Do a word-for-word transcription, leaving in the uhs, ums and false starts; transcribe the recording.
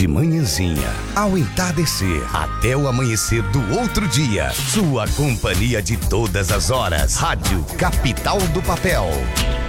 De manhãzinha, ao entardecer, até o amanhecer do outro dia. Sua companhia de todas as horas. Rádio Capital do Papel.